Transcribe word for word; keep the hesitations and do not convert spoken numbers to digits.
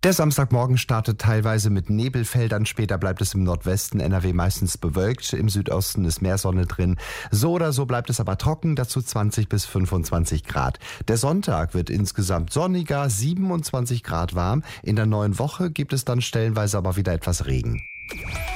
Der Samstagmorgen startet teilweise mit Nebelfeldern, später bleibt es im Nordwesten N R W meistens bewölkt, im Südosten ist mehr Sonne drin. So oder so bleibt es aber trocken, dazu zwanzig bis fünfundzwanzig Grad. Der Sonntag wird insgesamt sonniger, siebenundzwanzig Grad warm. In der neuen Woche gibt es dann stellenweise aber wieder etwas Regen.